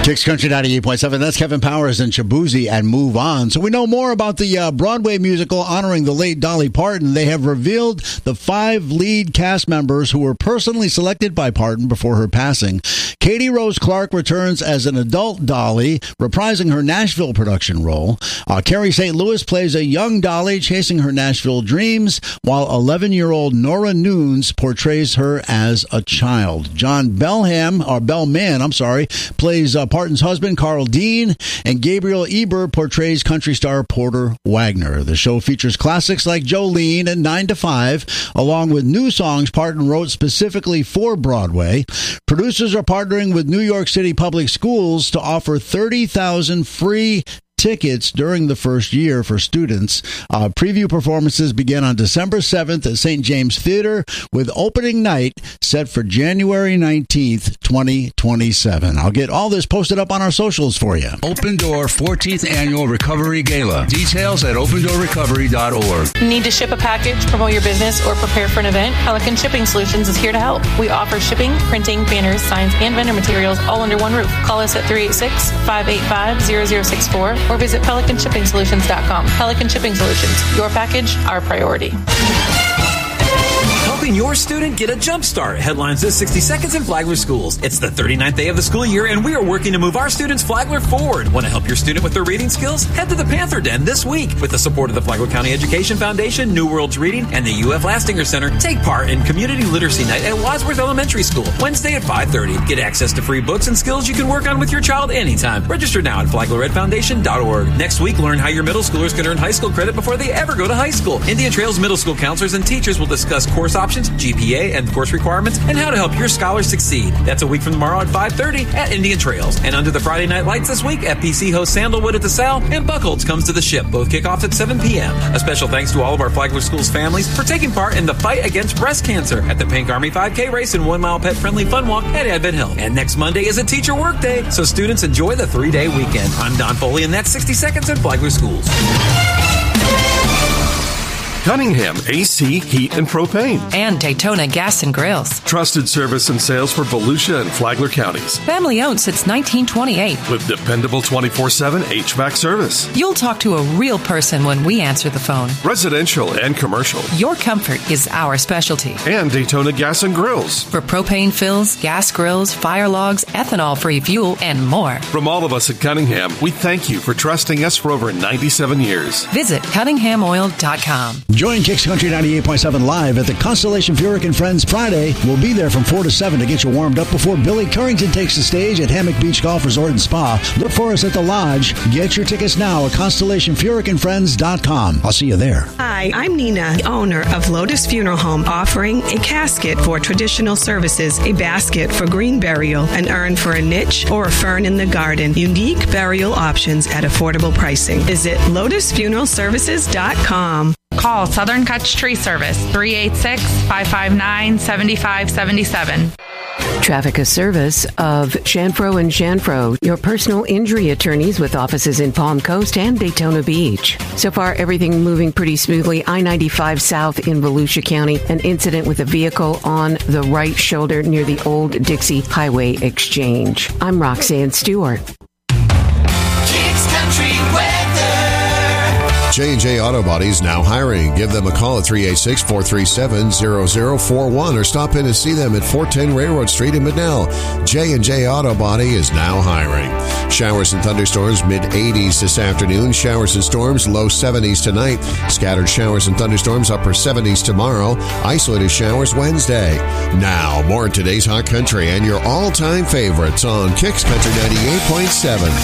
Kicks Country 98.7. That's Kevin Powers and Shabuzi and Move On. So we know more about the Broadway musical honoring the late Dolly Parton. They have revealed the 5 lead cast members who were personally selected by Parton before her passing. Katie Rose Clark returns as an adult Dolly, reprising her Nashville production role. Carrie St. Louis plays a young Dolly chasing her Nashville dreams, while 11-year-old Nora Nunes portrays her as a child. John Bellman, plays Parton's husband, Carl Dean, and Gabriel Eber portrays country star Porter Wagner. The show features classics like Jolene and 9 to 5, along with new songs Parton wrote specifically for Broadway. Producers are partnering with New York City Public Schools to offer 30,000 free tickets during the first year for students. Preview performances begin on December 7th at St. James Theater, with opening night set for January 19th, 2027. I'll get all this posted up on our socials for you. Open Door 14th Annual Recovery Gala. Details at opendoorrecovery.org. Need to ship a package, promote your business, or prepare for an event? Pelican Shipping Solutions is here to help. We offer shipping, printing, banners, signs, and vendor materials all under one roof. Call us at 386-585-0064 or visit PelicanShippingSolutions.com. Pelican Shipping Solutions, your package, our priority. Helping your student get a jump start. Headlines this 60 Seconds in Flagler Schools. It's the 39th day of the school year, and we are working to move our students Flagler forward. Want to help your student with their reading skills? Head to the Panther Den this week. With the support of the Flagler County Education Foundation, New Worlds Reading, and the UF Lastinger Center, take part in Community Literacy Night at Wadsworth Elementary School, Wednesday at 5:30. Get access to free books and skills you can work on with your child anytime. Register now at FlaglerRedFoundation.org. Next week, learn how your middle schoolers can earn high school credit before they ever go to high school. Indian Trails Middle School counselors and teachers will discuss course options, GPA and course requirements, and how to help your scholars succeed. That's a week from tomorrow at 5:30 at Indian Trails. And under the Friday Night Lights this week, FPC hosts Sandalwood at the Sal, and Buckholz comes to the Ship. Both kick off at 7 p.m. A special thanks to all of our Flagler Schools families for taking part in the fight against breast cancer at the Pink Army 5K race and 1 mile pet friendly fun walk at Advent Hill. And next Monday is a teacher work day, so students enjoy the 3-day weekend. I'm Don Foley, and that's 60 Seconds in Flagler Schools. Cunningham AC, Heat, and Propane. And Daytona Gas and Grills. Trusted service and sales for Volusia and Flagler counties. Family owned since 1928. With dependable 24/7 HVAC service. You'll talk to a real person when we answer the phone. Residential and commercial. Your comfort is our specialty. And Daytona Gas and Grills. For propane fills, gas grills, fire logs, ethanol-free fuel, and more. From all of us at Cunningham, we thank you for trusting us for over 97 years. Visit CunninghamOil.com. Join Kicks Country 98.7 live at the Constellation Furyk and Friends Friday. We'll be there from 4 to 7 to get you warmed up before Billy Currington takes the stage at Hammock Beach Golf Resort and Spa. Look for us at the Lodge. Get your tickets now at ConstellationFurykandFriends.com. I'll see you there. Hi, I'm Nina, the owner of Lotus Funeral Home, offering a casket for traditional services, a basket for green burial, an urn for a niche, or a fern in the garden. Unique burial options at affordable pricing. Visit LotusFuneralServices.com. Call Southern Kutch Tree Service, 386-559-7577. Traffic a service of Shanfro and Shanfro, your personal injury attorneys with offices in Palm Coast and Daytona Beach. So far, everything moving pretty smoothly. I-95 south in Volusia County, an incident with a vehicle on the right shoulder near the Old Dixie Highway Exchange. I'm Roxanne Stewart. Kicks Country Weather. J&J Auto Body is now hiring. Give them a call at 386-437-0041 or stop in and see them at 410 Railroad Street in Manel. J&J Auto Body is now hiring. Showers and thunderstorms mid-80s this afternoon. Showers and storms low 70s tonight. Scattered showers and thunderstorms upper 70s tomorrow. Isolated showers Wednesday. Now, more of today's Hot Country and your all-time favorites on Kicks Country 98.7.